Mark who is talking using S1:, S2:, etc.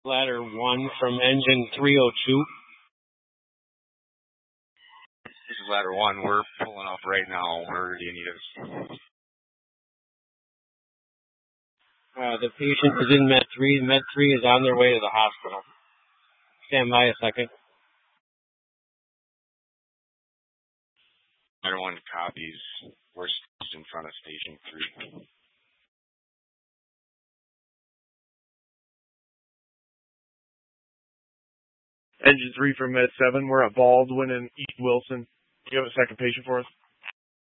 S1: Ladder 1 from engine 302.
S2: This is ladder 1. We're pulling up right now. Where do you need us?
S1: The patient is in Med 3. Med 3 is on their way to the hospital. Stand by a second.
S2: Ladder 1 copies. We're in front of station 3.
S3: Engine 3 from Med 7. We're at Baldwin and East Wilson. Do you have a second patient for us?